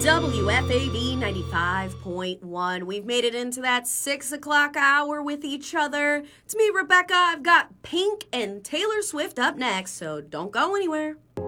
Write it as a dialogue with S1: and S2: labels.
S1: WFAB 95.1. We've made it into that 6 o'clock hour with each other. It's me, Rebecca. I've got Pink and Taylor Swift up next, so don't go anywhere.